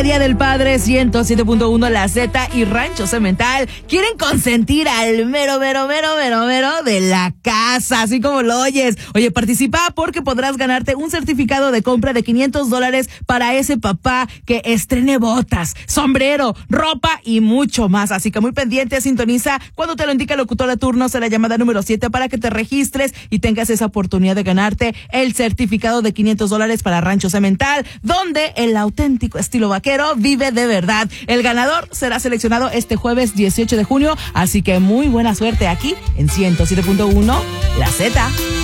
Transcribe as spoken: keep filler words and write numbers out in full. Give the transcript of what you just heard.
Día del Padre, ciento siete punto uno La Z y Rancho Cemental quieren consentir al mero, mero, mero, mero, mero de la casa, así como lo oyes. Oye, participa porque podrás ganarte un certificado de compra de quinientos dólares para ese papá que estrene botas, sombrero, ropa y mucho más. Así que muy pendiente, sintoniza cuando te lo indica el locutor de turnos en la llamada número siete para que te registres y tengas esa oportunidad de ganarte el certificado de quinientos dólares para Rancho Cemental, donde el auténtico estilo vaquero vive de verdad. El ganador será seleccionado este jueves dieciocho de junio, así que muy buena suerte aquí en ciento siete punto uno La Z.